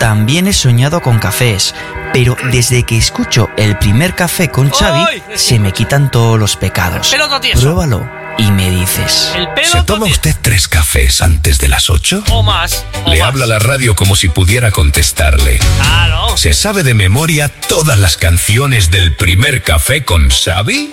también he soñado con cafés, pero desde que escucho el primer café con Xavi, se me quitan todos los pecados. Pruébalo y me dices. ¿Se toma usted 3 cafés antes de las 8? O más. Le habla la radio como si pudiera contestarle. Claro. ¿Se sabe de memoria todas las canciones del primer café con Xavi?